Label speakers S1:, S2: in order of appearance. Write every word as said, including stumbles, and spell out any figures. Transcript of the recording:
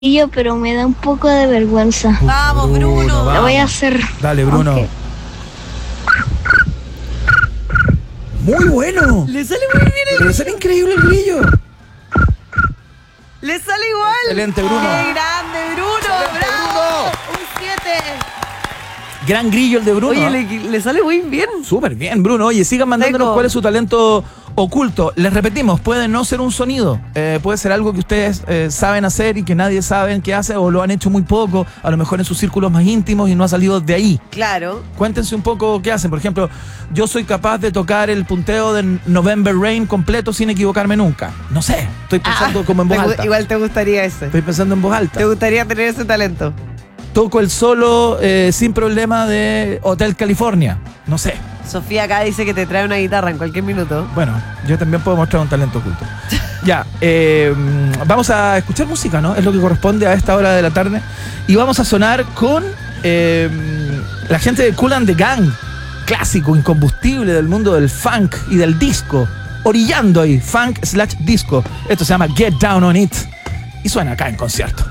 S1: yo, pero me da un poco de vergüenza.
S2: Uf,
S3: Vamos, Bruno.
S2: vamos.
S1: Lo voy a hacer.
S2: Dale, Bruno.
S1: Ok.
S2: Muy bueno.
S3: Le sale muy bien el...
S2: Pero sale increíble el brillo.
S3: Le sale igual.
S2: Excelente, Bruno.
S3: ¡Qué grande, Bruno!
S2: Excelente,
S3: ¡Bravo!
S2: Bruno.
S3: Un siete.
S2: Gran grillo el de Bruno.
S3: Oye, le, le sale muy bien.
S2: Súper bien, Bruno. Oye, sigan mandándonos
S3: Seco.
S2: cuál es su talento oculto. Les repetimos, puede no ser un sonido. Eh, puede ser algo que ustedes eh, saben hacer y que nadie sabe qué hace o lo han hecho muy poco, a lo mejor en sus círculos más íntimos y no ha salido de ahí.
S3: Claro.
S2: Cuéntense un poco qué hacen. Por ejemplo, yo soy capaz de tocar el punteo de November Rain completo sin equivocarme nunca. No sé, estoy pensando
S3: Ah,
S2: como en voz
S3: te gu-
S2: alta.
S3: Igual te gustaría ese.
S2: Estoy pensando en voz alta.
S3: Te gustaría tener ese talento.
S2: Toco el solo eh, sin problema de Hotel California. No sé.
S3: Sofía acá dice que te trae una guitarra en cualquier minuto.
S2: Bueno, yo también puedo mostrar un talento oculto. Ya, eh, vamos a escuchar música, ¿no? Es lo que corresponde a esta hora de la tarde. Y vamos a sonar con eh, la gente de Kool and the Gang, clásico, incombustible del mundo del funk y del disco. Orillando ahí, funk slash disco. Esto se llama Get Down on It. Y suena acá en concierto.